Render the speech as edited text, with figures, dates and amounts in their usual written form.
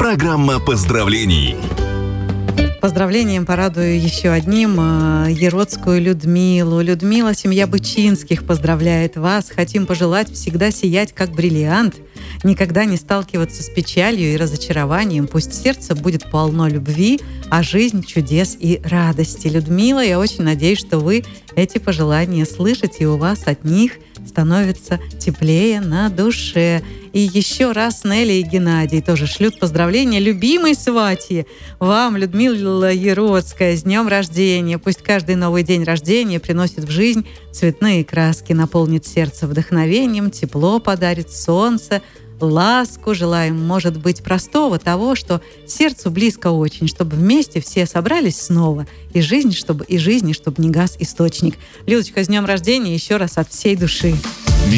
Программа поздравлений. Поздравлением порадую еще одним Еродскую Людмилу. Людмила, семья Бычинских поздравляет вас. Хотим пожелать всегда сиять, как бриллиант, никогда не сталкиваться с печалью и разочарованием. Пусть сердце будет полно любви, а жизнь чудес и радости. Людмила, я очень надеюсь, что вы эти пожелания слышите, и у вас от них становится теплее на душе. И еще раз Нелли и Геннадий тоже шлют поздравления любимой сватье. Вам, Людмила Еродская, с днем рождения. Пусть каждый новый день рождения приносит в жизнь цветные краски, наполнит сердце вдохновением, тепло подарит солнце, ласку. Желаем, может быть, простого того, что сердцу близко очень, чтобы вместе все собрались снова. И жизни, чтобы не гас источник. Людочка, с днем рождения еще раз от всей души.